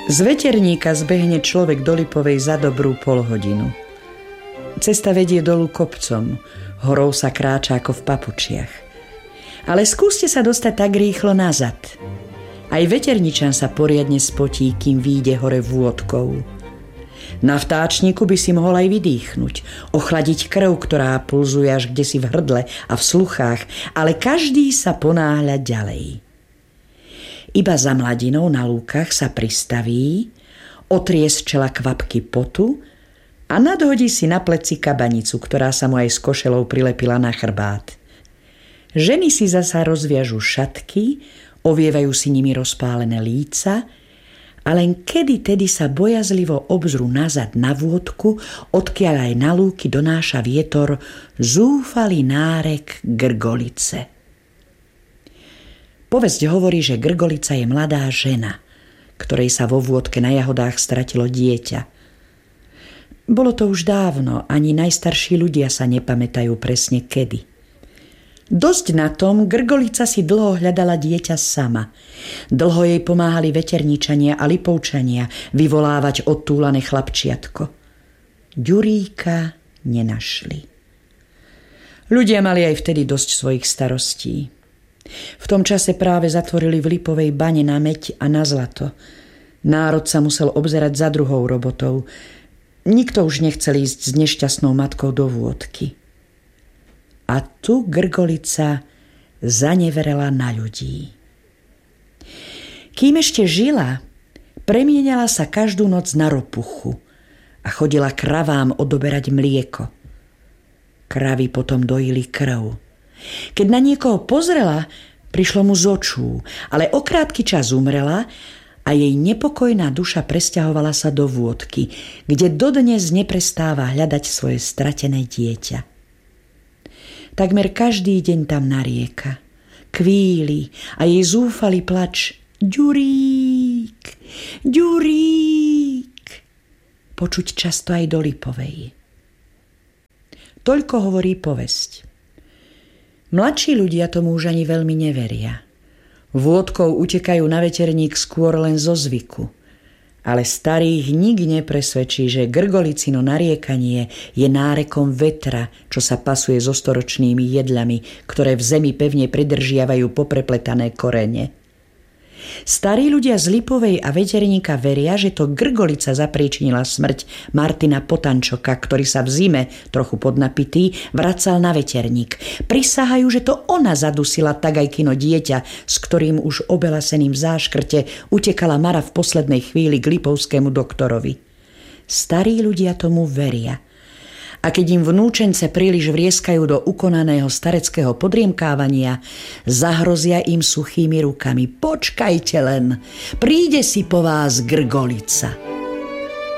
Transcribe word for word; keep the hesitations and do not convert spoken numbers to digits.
Z veterníka zbehne človek do Lipovej za dobrú polhodinu. Cesta vedie dolu kopcom, horou sa kráča ako v papučiach. Ale skúste sa dostať tak rýchlo nazad. Aj veterničan sa poriadne spotí, kým výjde hore vôdkou. Na vtáčniku by si mohol aj vydýchnuť, ochladiť krv, ktorá pulzuje až kdesi v hrdle a v sluchách, ale každý sa ponáhľa ďalej. Iba za mladinou na lúkach sa pristaví, otrie z čela kvapky potu a nadhodí si na pleci kabanicu, ktorá sa mu aj s košelou prilepila na chrbát. Ženy si zasa rozviažu šatky, ovievajú si nimi rozpálené líca a len kedy tedy sa bojazlivo obzrú nazad na vôdku, odkiaľ aj na lúky donáša vietor zúfalý nárek grgolice. Povesť hovorí, že grgolica je mladá žena, ktorej sa vo vôdke na jahodách stratilo dieťa. Bolo to už dávno, ani najstarší ľudia sa nepamätajú presne kedy. Dosť na tom, grgolica si dlho hľadala dieťa sama. Dlho jej pomáhali veterničania a lipovčania vyvolávať odtúlané chlapčiatko. Ďuríka nenašli. Ľudia mali aj vtedy dosť svojich starostí. V tom čase práve zatvorili v Lipovej bane na mäď a na zlato. Národ sa musel obzerať za druhou robotou. Nikto už nechcel ísť s nešťastnou matkou do vôdky. A tu grgolica zaneverela na ľudí. Kým ešte žila, premienala sa každú noc na ropuchu a chodila kravám odoberať mlieko. Kravy potom dojili krv. Keď na niekoho pozrela, prišlo mu z očú, ale o krátky čas umrela a jej nepokojná duša presťahovala sa do vôdky, kde dodnes neprestáva hľadať svoje stratené dieťa. Takmer každý deň tam narieka, kvíli a jej zúfalý plač Ďurík, Ďurík, počuť často aj do Lipovej. Toľko hovorí povesť. Mladší ľudia tomu už ani veľmi neveria. Vôdkou utekajú na veterník skôr len zo zvyku. Ale starých nik nepresvedčí, že grgolicino nariekanie je nárekom vetra, čo sa pasuje so storočnými jedľami, ktoré v zemi pevne pridržiavajú poprepletané korene. Starí ľudia z Lipovej a veterníka veria, že to grgolica zapríčinila smrť Martina Potančoka, ktorý sa v zime, trochu podnapitý, vracal na veterník. Prisahajú, že to ona zadusila Tagajkino dieťa, s ktorým už obelaseným v záškrte utekala Mara v poslednej chvíli k lipovskému doktorovi. Starí ľudia tomu veria. A keď im vnúčence príliš vrieskajú do ukonaného stareckého podriemkávania, zahrozia im suchými rukami. Počkajte len, príde si po vás grgolica.